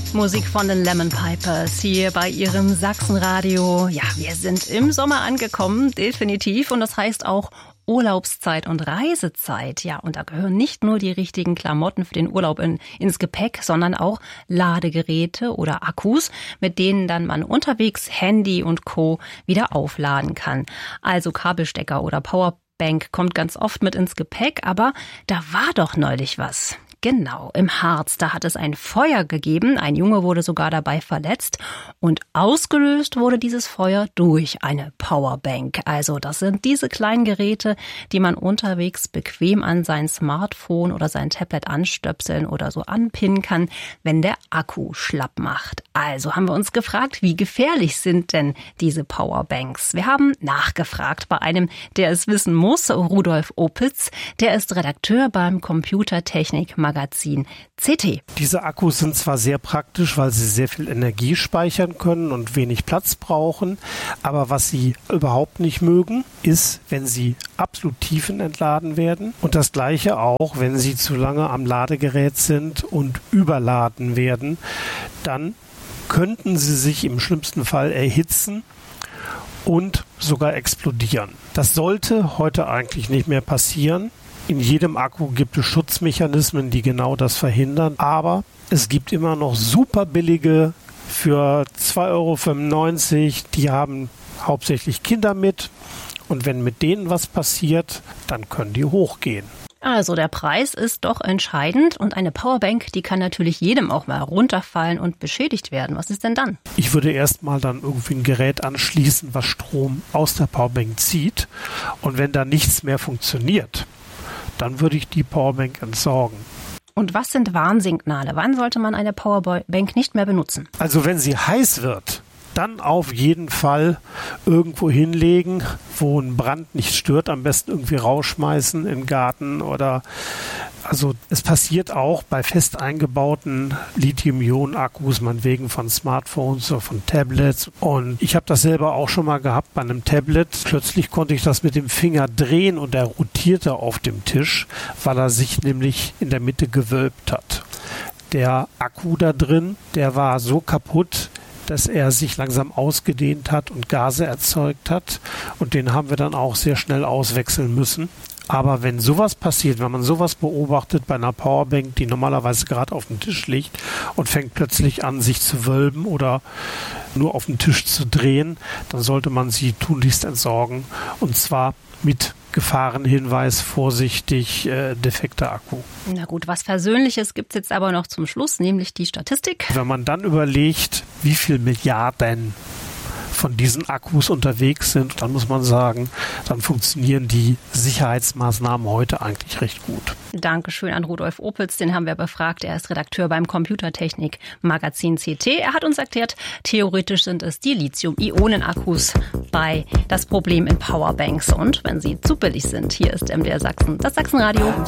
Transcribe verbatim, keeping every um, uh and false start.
Musik von den Lemon Pipers hier bei Ihrem Sachsenradio. Ja, wir sind im Sommer angekommen, definitiv. Und das heißt auch Urlaubszeit und Reisezeit. Ja, und da gehören nicht nur die richtigen Klamotten für den Urlaub in, ins Gepäck, sondern auch Ladegeräte oder Akkus, mit denen dann man unterwegs Handy und Co. wieder aufladen kann. Also Kabelstecker oder Powerbank kommt ganz oft mit ins Gepäck, aber da war doch neulich was. Genau, im Harz, da hat es ein Feuer gegeben, ein Junge wurde sogar dabei verletzt und ausgelöst wurde dieses Feuer durch eine Powerbank. Also das sind diese kleinen Geräte, die man unterwegs bequem an sein Smartphone oder sein Tablet anstöpseln oder so anpinnen kann, wenn der Akku schlapp macht. Also haben wir uns gefragt, wie gefährlich sind denn diese Powerbanks? Wir haben nachgefragt bei einem, der es wissen muss, Rudolf Opitz, der ist Redakteur beim Computertechnik Magazin C T. Diese Akkus sind zwar sehr praktisch, weil sie sehr viel Energie speichern können und wenig Platz brauchen, aber was sie überhaupt nicht mögen, ist, wenn sie absolut tiefenentladen werden und das Gleiche auch, wenn sie zu lange am Ladegerät sind und überladen werden, dann könnten sie sich im schlimmsten Fall erhitzen und sogar explodieren. Das sollte heute eigentlich nicht mehr passieren. In jedem Akku gibt es Schutzmechanismen, die genau das verhindern. Aber es gibt immer noch super billige für zwei Euro fünfundneunzig. Die haben hauptsächlich Kinder mit. Und wenn mit denen was passiert, dann können die hochgehen. Also der Preis ist doch entscheidend und eine Powerbank, die kann natürlich jedem auch mal runterfallen und beschädigt werden. Was ist denn dann? Ich würde erst mal dann irgendwie ein Gerät anschließen, was Strom aus der Powerbank zieht. Und wenn da nichts mehr funktioniert, dann würde ich die Powerbank entsorgen. Und was sind Warnsignale? Wann sollte man eine Powerbank nicht mehr benutzen? Also wenn sie heiß wird, dann auf jeden Fall irgendwo hinlegen, wo ein Brand nicht stört, am besten irgendwie rausschmeißen in den Garten oder also es passiert auch bei fest eingebauten Lithium-Ionen-Akkus, meinetwegen von Smartphones oder von Tablets. Und ich habe das selber auch schon mal gehabt bei einem Tablet. Plötzlich konnte ich das mit dem Finger drehen und er rotierte auf dem Tisch, weil er sich nämlich in der Mitte gewölbt hat. Der Akku da drin, der war so kaputt, dass er sich langsam ausgedehnt hat und Gase erzeugt hat. Und den haben wir dann auch sehr schnell auswechseln müssen. Aber wenn sowas passiert, wenn man sowas beobachtet bei einer Powerbank, die normalerweise gerade auf dem Tisch liegt und fängt plötzlich an, sich zu wölben oder nur auf dem Tisch zu drehen, dann sollte man sie tunlichst entsorgen. Und zwar mit Gefahrenhinweis, vorsichtig, äh, defekter Akku. Na gut, was Versöhnliches gibt es jetzt aber noch zum Schluss, nämlich die Statistik. Wenn man dann überlegt, wie viel Milliarden von diesen Akkus unterwegs sind, dann muss man sagen, dann funktionieren die Sicherheitsmaßnahmen heute eigentlich recht gut. Dankeschön an Rudolf Opitz, den haben wir befragt. Er ist Redakteur beim Computertechnik Magazin C T. Er hat uns erklärt, theoretisch sind es die Lithium-Ionen-Akkus bei das Problem in Powerbanks und wenn sie zu billig sind. Hier ist M D R Sachsen, das Sachsenradio.